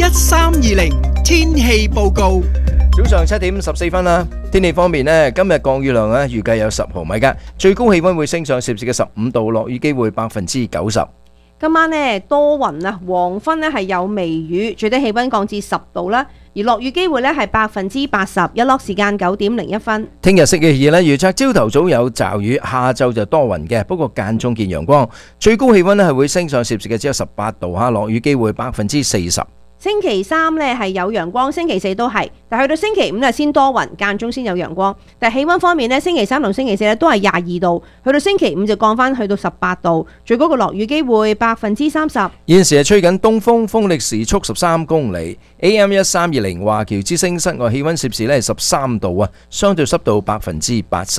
1320天氣報告。 早上7點14分啦。天氣方面呢，今日降雨量呢預計有10毫米㗎，最高氣溫會升上攝氏嘅15度，落雨機會90%。 今晚呢多雲啊，黃昏呢係有微雨，最低氣溫降至10度啦，而落雨機會呢係80%，日落時間9點01分。 聽日星期二呢，預測朝頭早有驟雨，下晝就多雲嘅，不過間中見陽光，最高氣溫呢係會升上攝氏嘅只有18度嚇，落雨機會40%。 星期三呢係有陽光，星期四都係，但去到星期五呢先多雲，間中先有陽光。但氣溫方面呢，星期三同星期四呢都係22度，去到星期五就降翻去到18度，最高嘅落雨機會30%。 現時係吹緊東風，風力時速13公里。AM 1320華僑之聲室外氣溫攝氏呢係13度啊，相對濕度82%。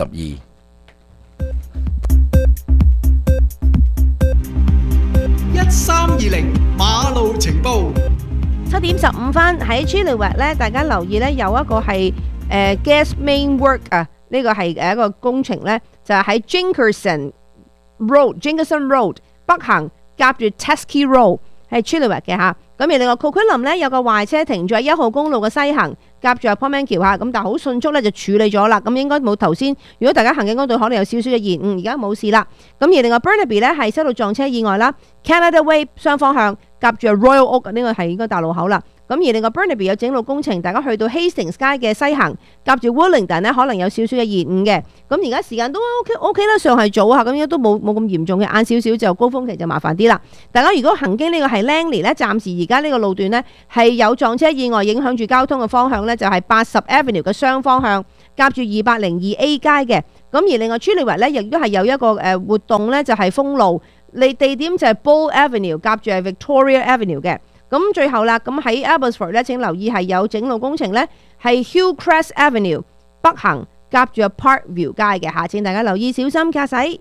1320馬路情報。 7點15分喺 Chilliwack 咧，大家留意咧有一個係gas main work 啊，呢個係一個工程咧，就係喺 Jenkinson Road 北行夾住 Teskey Road 係 Chilliwack 嘅嚇。咁而另外 Coquitlam 咧有個壞車停咗喺1號公路嘅西行，夾住阿 Portman 橋下，咁但係好迅速咧就處理咗啦。咁應該冇頭先，如果大家行緊嗰度可能有少少嘅延誤，而家冇事啦。咁而另外 Burnaby 咧係收到撞車意外啦 ，Canada Way 雙方向夾住 Royal Oak 呢個係應該大路口啦。咁而另外 Burnaby 有整路工程，大家去到 Hastings 街嘅西行，夾住 Wollongdon 呢可能有少少嘅延誤嘅。咁而家時間都 OK 啦，上係早下，咁應該都冇咁嚴重嘅，晏少少就高峰期就麻煩啲啦。大家如果行經呢個係 Langley 咧，暫時而家呢個路段呢係有撞車意外影響住交通嘅方向呢，就係80 Avenue 嘅雙方向夾住202A 街嘅。咁而另外 Chilliwack 咧亦都係有一個活動呢，就係封路，地點就係 Bull Avenue 夾住係 Victoria Avenue 嘅。咁最後啦，咁喺 Abbotsford 咧，請留意係有整路工程咧，係 Hillcrest Avenue 北行夾住 Parkview 街嘅，下請大家留意小心駕駛。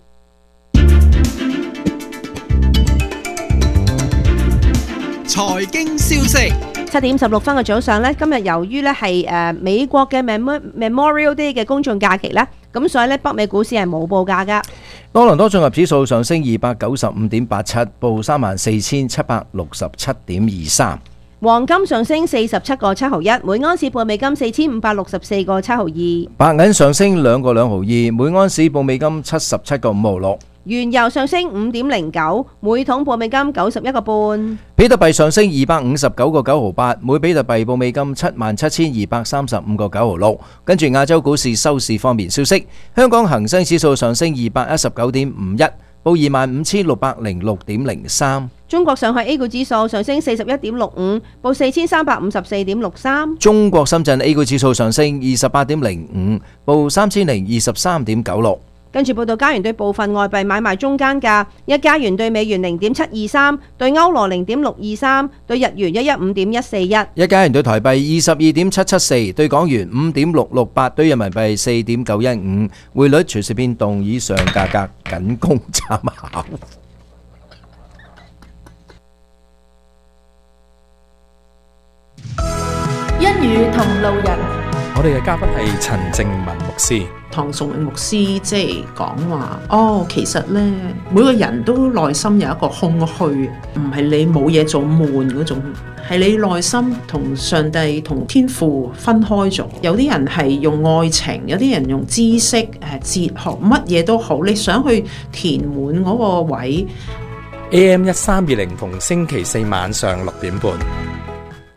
財經消息。 7點16分嘅早上咧，今日由於咧係美國嘅 Memorial Day 嘅公眾假期咧，咁所以咧北美股市係冇報價噶。 多倫多綜合指數上升295.87，報34,767.23。 黃金上升47.7毫一，每安士報美金4,564.7毫二。 白銀上升2個2毫2，每安士報美金77.5毫6。 原油上升5.09，每桶報美金91個半。 比特幣上升259.9毫8，每比特幣報美金77,235.9毫6。跟住亞洲股市收市方面消息，香港恒生指數上升219.51，報25,606.03。 中國上海 A 股指數上升41.65，報4,354.63。 中國深圳 A 股指數上升28.05，報3,023.96。 跟住報道，加元對部分外幣買賣中間價：一加元對美元0.723，對歐羅0.623，對日元115.141。 一加元對台幣22.774，對港元5.668，對人民幣4.915。匯率隨時變動，以上價格僅供參考。 一語同路人， 我哋嘅嘉賓係陳靜文牧師。 唐崇榮牧師即係講話，其實呢，每個人都內心有一個空虛，唔係你冇嘢做悶嗰種，係你內心同上帝同天父分開咗。有啲人係用愛情，有啲人用知識、哲學，乜嘢都好，你想去填滿嗰個位。 AM 1320逢星期四晚上6點半。